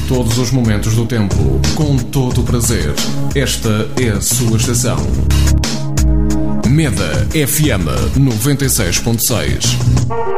Todos os momentos do tempo, com todo o prazer. Esta é a sua estação. Meda FM 96.6.